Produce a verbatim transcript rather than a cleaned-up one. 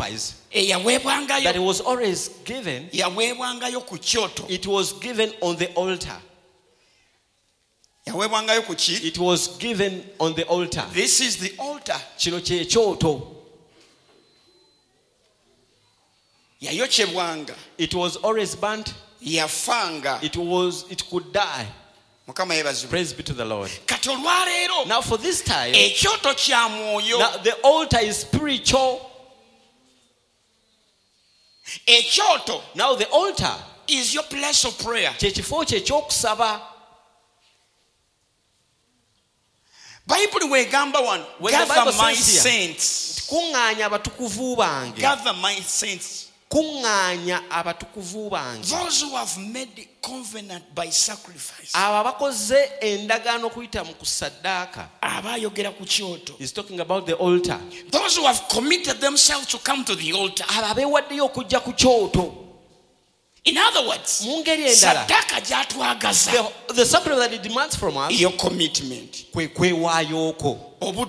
sacrifice that it was always given, it was given on the altar. It was given on the altar. This is the altar. Kino kye kyoto. It was always burnt. It was, it could die. Praise be to the Lord. Now for this time, now the altar is spiritual. Now the altar is your place of prayer. Bible wegamba one, gather my saints. Gather my saints. Those who have made the covenant by sacrifice. He's talking about the altar. Those who have committed themselves to come to the altar. In other words, the, the sacrifice that it demands from us, your commitment.